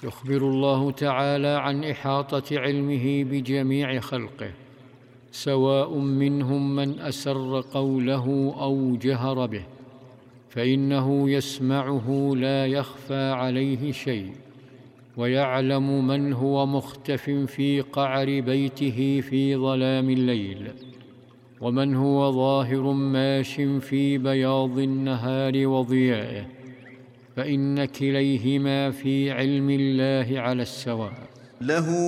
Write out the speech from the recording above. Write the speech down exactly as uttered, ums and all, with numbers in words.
يخبر الله تعالى عن إحاطة علمه بجميع خلقه، سواء منهم من أسر قوله أو جهر به، فإنه يسمعه لا يخفى عليه شيء، ويعلم من هو مختف في قعر بيته في ظلام الليل، ومن هو ظاهر ماش في بياض النهار وضيائه، فإن كليهما في علم الله على السواء. له